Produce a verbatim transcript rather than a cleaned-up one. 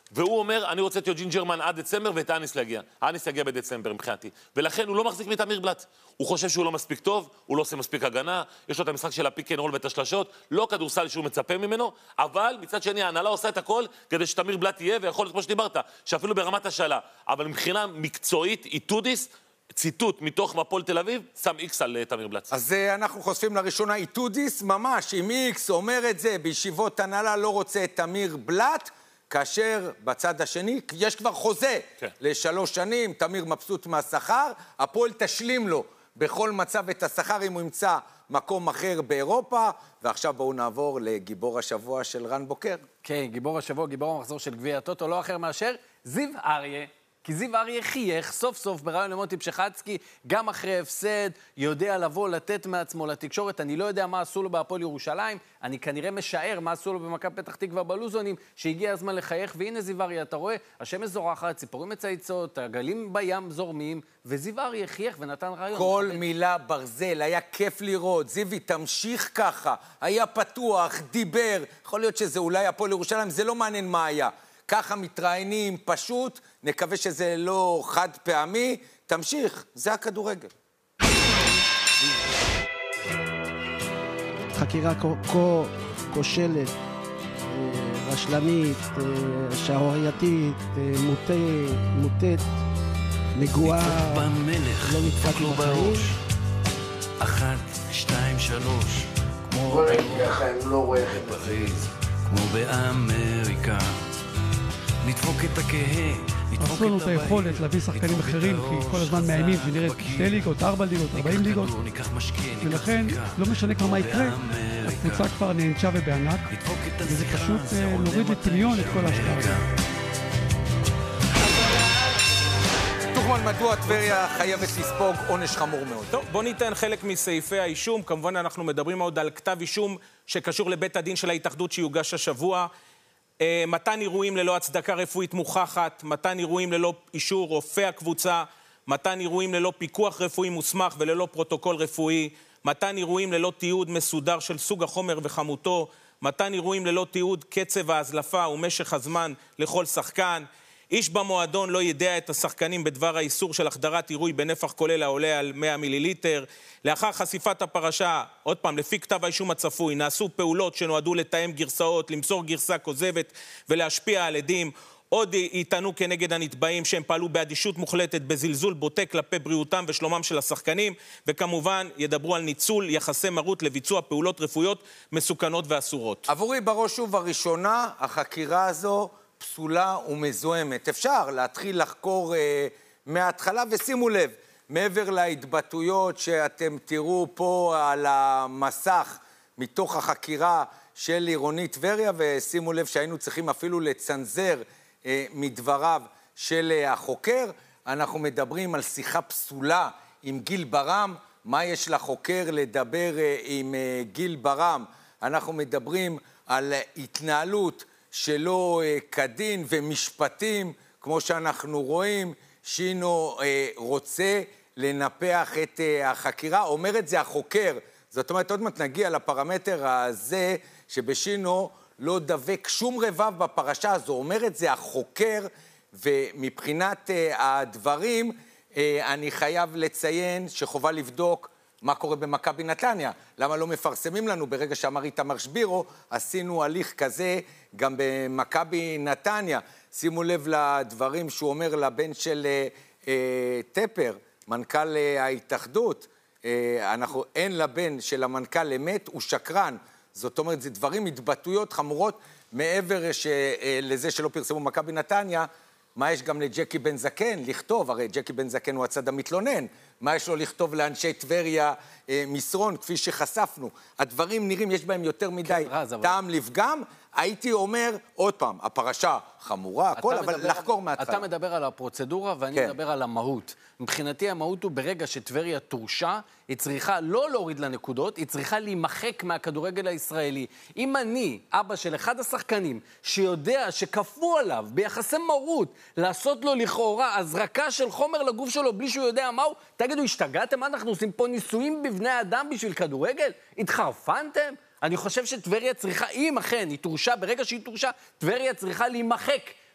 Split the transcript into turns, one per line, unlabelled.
והוא אומר, אני רוצה את יוג'ין ג'רמן עד דצמבר ואת האניס להגיע. האניס יגיע בדצמבר מבחינתי. ולכן הוא לא מחזיק מתמיר בלט. הוא חושב שהוא לא מספיק טוב, הוא לא עושה מספיק הגנה, יש לו את המשחק של הפיק אנד רול ואת השלשות, לא כדורסל שהוא מצפה ממנו, אבל מצד שני ההנהלה עושה את הכל כדי שתמיר בלט יהיה, ויכול להיות כמו שדיברת, שאפילו ברמת השאלה, אבל מבחינה מקצועית, איתודיס, ציטוט מתוך הפועל תל אביב, שם איקס על תמיר בלט.
אז אנחנו חושפים לראשונה איתודיס, ממש, עם איקס אומר את זה, בישיבות הנהלה לא רוצה את תמיר בלט, כאשר בצד השני יש כבר חוזה כן. לשלוש שנים, תמיר מבסוט מהשכר, הפועל תשלים לו בכל מצב את השכר אם הוא ימצא מקום אחר באירופה, ועכשיו בואו נעבור לגיבור השבוע של רן בוקר.
כן, גיבור השבוע, גיבור המחזור של גביע הטוטו, לא אחר מאשר זיו אריה. כי זיו אריה חייך סוף סוף ברעיון למוטי פשחצקי, גם אחרי הפסד, יודע לבוא, לתת מעצמו לתקשורת. אני לא יודע מה עשו לו בהפועל ירושלים, אני כנראה משער מה עשו לו במכבי פתח תקווה בלוזונים, שהגיע הזמן לחייך, והנה זיו אריה, אתה רואה, השמש זורחת, ציפורים מצייצות, הגלים בים זורמים, וזיו אריה חייך ונתן רעיון.
כל מחבד. מילה ברזל, היה כיף לראות, זיוי תמשיך ככה, היה פתוח, דיבר, יכול להיות שזה אולי הפועל ירושלים, זה לא מעניין מה היה. ככה מתראיינים, פשוט, נקווה שזה לא חד פעמי, תמשיך, זה הכדורגל.
חקירה כה כושלת, רשלנית, שערורייתית, מוטית, נגועה, לא נדפק לו בראש.
אחת, שתיים, שלוש, כמו
בוא נגיד ככה, הם לא רואה את
בפריז, כמו באמריקה. נדפוק את הכהה, נדפוק את
עשו לנו את היכולת להביא שחקנים אחרים, כי כל הזמן מאיימים ונראה שתי ליגות, ארבע ליגות, ארבעים ליגות, ולכן לא משנה כבר מה יקרה, הקבוצה כבר נענשה ובענק, וזה פשוט להוריד לטמיון את כל ההשקעה הזאת.
תוכמן, מדוע טבריה חייבת לספוג עונש חמור מאוד?
טוב, בוא ניתן חלק מסעיפי האישום. כמובן אנחנו מדברים עוד על כתב אישום שקשור לבית הדין של ההתאחדות שיוגש השבוע. מתן אירועים ללא הצדקה רפואית מוכחת, מתן אירועים ללא אישור רופא הקבוצה, מתן אירועים ללא פיקוח רפואי מוסמך וללא פרוטוקול רפואי, מתן אירועים ללא תיעוד מסודר של סוג החומר וכמותו, מתן אירועים ללא תיעוד קצב ההזלפה ומשך הזמן לכל שחקן, איש במועדון לא ידע את השחקנים בדבר האיסור של החדרת עירוי בנפח כולל העולה על מאה מיליליטר. לאחר חשיפת הפרשה, עוד פעם, לפי כתב האישום הצפוי, נעשו פעולות שנועדו לתאם גרסאות, למסור גרסה כוזבת ולהשפיע על עדים. עוד יטענו כנגד הנתבעים שהם פעלו באדישות מוחלטת, בזלזול בוטה כלפי בריאותם ושלומם של השחקנים, וכמובן ידברו על ניצול יחסי מרות לביצוע פעולות רפואיות מסוכנות ואסורות.
עבורי בראש ובראשונה, החקירה הזו פסולה ומזוהמת. אפשר להתחיל לחקור אה, מההתחלה, ושימו לב, מעבר להתבטאויות שאתם תראו פה על המסך מתוך החקירה של עירוני טבריה, ושימו לב שהיינו צריכים אפילו לצנזר אה, מדבריו של אה, החוקר, אנחנו מדברים על שיחה פסולה עם גיל ברם. מה יש לחוקר לדבר אה, עם אה, גיל ברם? אנחנו מדברים על התנהלות שלא אה, כדין ומשפטים, כמו שאנחנו רואים. שינו אה, רוצה לנפח את אה, החקירה, אומר את זה החוקר. זאת אומרת, עוד מעט נגיע לפרמטר הזה שבשינו לא דבק שום רבב בפרשה הזו, אומר את זה החוקר, ומבחינת אה, הדברים אה, אני חייב לציין שחובה לבדוק מה קורה במכבי נתניה. למה לא מפרסמים לנו? ברגע שאמר איתמר שבירו, עשינו הליך כזה גם במכבי נתניה. שימו לב לדברים שהוא אומר לבן של אה, אה, טפר, מנכ"ל אה, ההתאחדות. אה, אנחנו, אין לבן של המנכ"ל אמת, הוא שקרן. זאת אומרת, זה דברים, התבטאויות חמורות, מעבר ש, אה, לזה שלא פרסמו מכבי נתניה. מה יש גם לג'קי בן זקן לכתוב? הרי ג'קי בן זקן הוא הצד המתלונן. מה יש לו לכתוב לאנשי טבריה אה, מסרון, כפי שחשפנו? הדברים נראים, יש בהם יותר מדי כן, רז, טעם אבל... לפגם. הייתי אומר, עוד פעם, הפרשה חמורה, הכל, אבל מדבר, לחקור מההתחלה.
אתה מדבר על הפרוצדורה ואני כן. מדבר על המהות. מבחינתי המהות הוא ברגע שטבריה תורשה, היא צריכה לא להוריד לנקודות, היא צריכה להימחק מהכדורגל הישראלי. אם אני, אבא של אחד השחקנים, שיודע שכפו עליו ביחסי מרות, לעשות לו לכאורה הזרקה של חומר לגוף שלו בלי שהוא יודע מהו, תגידו, השתגעתם? אנחנו עושים פה ניסויים בבני אדם בשביל כדורגל? התחרפנתם? אני חושב שטבריה צריכה, אם אכן היא תורשה, ברגע שהיא תורשה, טבריה צריכה להימחק